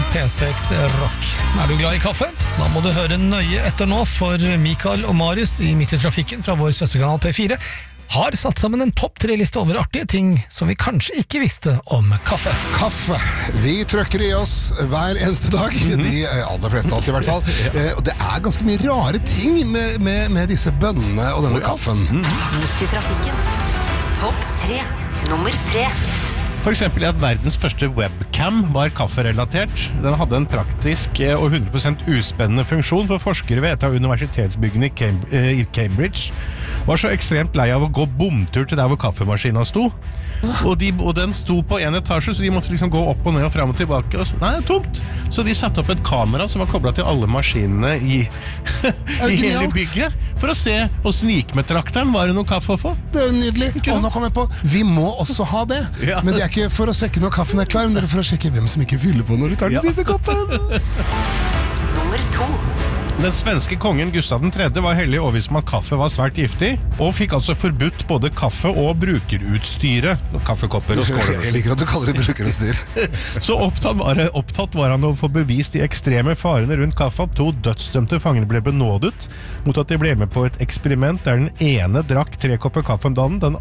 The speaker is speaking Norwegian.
P6 Rock. Er du glad i kaffe? Da må du høre nøye etter nå, for Mikael og Marius i Midt i trafikken fra vår søsterkanal P4 har satt sammen en topp 3-liste over artige ting som vi kanskje ikke visste om kaffe. Kaffe. Vi trøkker i oss hver eneste dag, de aller fleste av oss i hvert fall. Og det er ganske mye rare ting med disse bønnene og denne kaffen. Midt i trafikken. Topp 3. Nummer 3. For eksempel at verdens første webcam var kafferelatert. Den hadde en praktisk og 100% uspennende funksjon for forskere ved et av universitetsbyggene i Cambridge. Var så ekstremt lei av å gå bomtur til der hvor kaffemaskinen sto. Og den sto på en etasje, så de måtte liksom gå opp og ned og frem og tilbake. Og nei, det er tomt. Så de satte opp et kamera som var koblet til alle maskinene i hele bygget, for å se, og snikmetrakteren, var det noe kaffe å få? Det er jo nydelig. Og nå kom jeg på, vi må også ha det. Ja. Men det er ikke for å sjekke når kaffen er klar, men det er for å sjekke hvem som ikke fyller på når du tar den siste koppen. Nummer 2. Den svenske kongen Gustav III var heldig overbevist om at kaffe var svært giftig, og fikk altså forbudt både kaffe og brukerutstyret, kaffekopper og skåler. Jeg liker at du kaller det brukerutstyr. Så opptatt var han å få bevist de ekstreme farene rundt kaffe, at 2 dødsdømte fanger ble benådet mot at de ble med på et eksperiment der den ene drakk 3 kopper kaffe om dagen, den